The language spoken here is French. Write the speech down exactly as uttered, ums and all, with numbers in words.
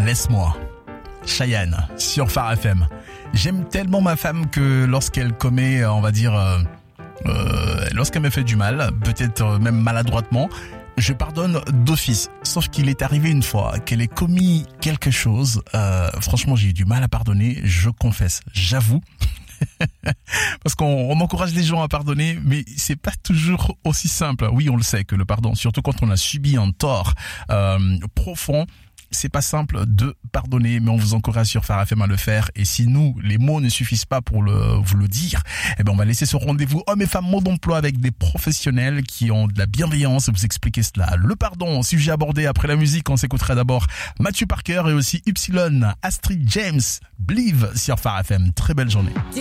Laisse-moi. Cheyenne, sur Phare F M. J'aime tellement ma femme que lorsqu'elle commet, on va dire, euh, euh, lorsqu'elle me fait du mal, peut-être même maladroitement, je pardonne d'office. Sauf qu'il est arrivé une fois qu'elle ait commis quelque chose. Euh, franchement, j'ai eu du mal à pardonner, je confesse, j'avoue. Parce qu'on on encourage les gens à pardonner, mais c'est pas toujours aussi simple. Oui, on le sait que le pardon, surtout quand on a subi un tort euh, profond, c'est pas simple de pardonner, mais on vous encourage sur Phare F M à le faire. Et si nous, les mots ne suffisent pas pour le, vous le dire, eh ben on va laisser ce rendez-vous hommes et femmes mode d'emploi avec des professionnels qui ont de la bienveillance. Vous expliquer cela. Le pardon, sujet abordé après la musique. On s'écoutera d'abord Matthew Parker et aussi Y, Astrid James, Believe sur Phare F M. Très belle journée.